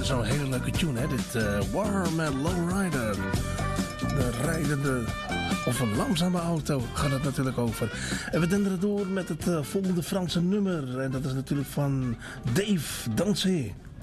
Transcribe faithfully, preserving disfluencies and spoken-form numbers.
zo'n hele leuke tune, hè? Dit uh, War met Lowrider. De rijdende of een langzame auto gaat het natuurlijk over. En we denderen door met het uh, volgende Franse nummer. En dat is natuurlijk van Dave Dansé.